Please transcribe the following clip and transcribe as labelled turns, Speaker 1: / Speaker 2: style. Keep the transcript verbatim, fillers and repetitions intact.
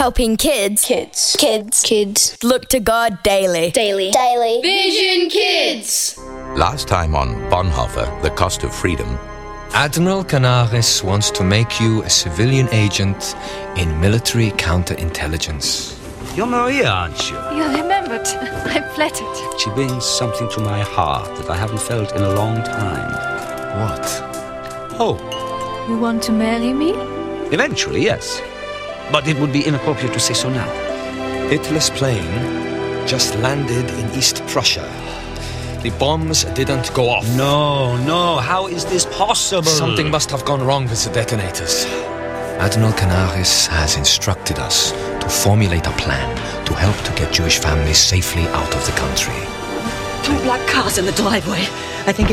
Speaker 1: helping kids.
Speaker 2: Kids. Kids. Kids.
Speaker 1: Look to God daily.
Speaker 2: Daily. Daily.
Speaker 3: Vision Kids!
Speaker 4: Last time on Bonhoeffer, The Cost of Freedom.
Speaker 5: Admiral Canaris wants to make you a civilian agent in military counterintelligence.
Speaker 6: You're Maria, aren't you?
Speaker 7: You remembered. I'm flattered.
Speaker 6: She brings something to my heart that I haven't felt in a long time.
Speaker 5: What?
Speaker 6: Oh,
Speaker 7: You want to marry me?
Speaker 6: eventually, yes. But it would be inappropriate to say so now.
Speaker 5: Hitler's plane just landed in East Prussia. The bombs didn't go off.
Speaker 6: No, no, how is this possible?
Speaker 5: Something must have gone wrong with the detonators. Admiral Canaris has instructed us to formulate a plan to help to get Jewish families safely out of the country.
Speaker 8: Two black cars in the driveway. I think